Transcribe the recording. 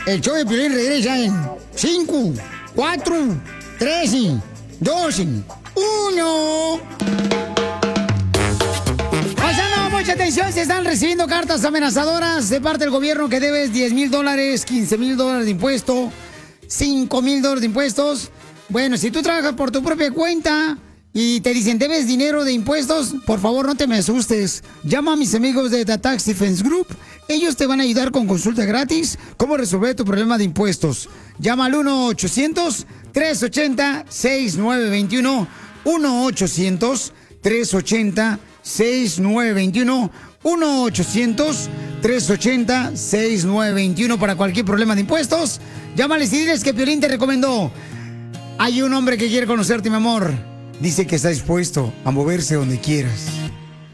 El show de Piolín regresa en 5, 4, 3, 2, 1. Paisano, mucha atención. Se están recibiendo cartas amenazadoras de parte del gobierno que debes $10,000, $15,000 de impuesto, $5,000 de impuestos. Bueno, si tú trabajas por tu propia cuenta y te dicen debes dinero de impuestos, por favor no te me asustes. Llama a mis amigos de The Tax Defense Group. Ellos te van a ayudar con consulta gratis cómo resolver tu problema de impuestos. Llama al 1-800-380-6921. 1-800-380-6921. 1-800-380-6921 para cualquier problema de impuestos. Llámales y diles que Piolín te recomendó. Hay un hombre que quiere conocerte, mi amor. Dice que está dispuesto a moverse donde quieras.